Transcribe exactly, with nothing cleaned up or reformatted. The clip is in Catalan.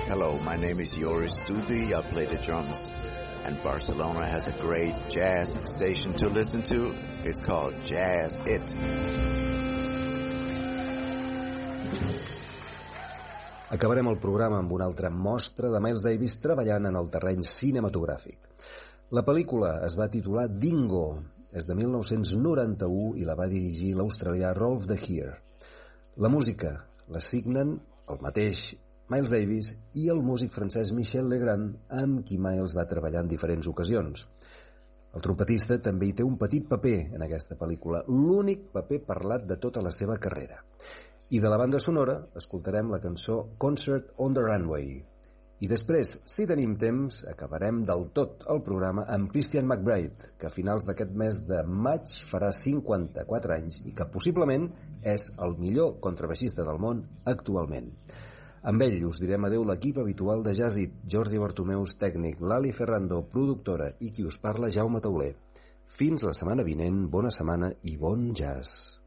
Hello, my name is Joris Studi. I play the drums. And Barcelona has a great jazz station to listen to. It's called Jazz It. Acabarem el programa amb una altra mostra de Miles Davis treballant en el terreny cinematogràfic. La pel·lícula es va titular Dingo, és de mil nou-cents noranta-u i la va dirigir l'australià Rolf de Heer. La música la signen el mateix Miles Davis i el músic francès Michel Legrand, amb qui Miles va treballar en diferents ocasions. El trompetista també hi té un petit paper en aquesta pel·lícula, l'únic paper parlat de tota la seva carrera. I de la banda sonora escoltarem la cançó Concert on the Runway. I després, si tenim temps, acabarem del tot el programa amb Christian McBride, que a finals d'aquest mes de maig farà cinquanta-quatre anys i que possiblement és el millor contrabaixista del món actualment. Amb ell us direm adeu l'equip habitual de Jazz It, Jordi Bartomeus, tècnic, Lali Ferrando, productora, i qui us parla, Jaume Tauler. Fins la setmana vinent, bona setmana i bon jazz.